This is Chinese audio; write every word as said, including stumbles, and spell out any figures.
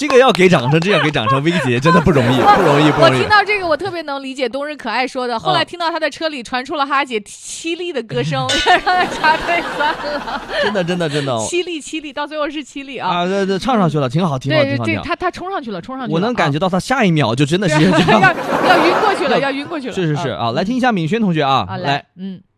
这个要给掌声，这要给掌声。薇姐姐真的不容易，不容易，不容易。 我听到这个，我特别能理解冬日可爱说的。后来听到他的车里传出了哈姐凄厉的歌声，让他插队算了。 真的，真的，真的， 凄厉，凄厉，到最后是凄厉啊！ 啊，对对，唱上去了，挺好，挺好，挺好。 对，他他冲上去了，冲上去了。 我能感觉到他下一秒就真的是要要晕过去了，要晕过去了。 是是是啊，来听一下敏轩同学啊，来， 嗯。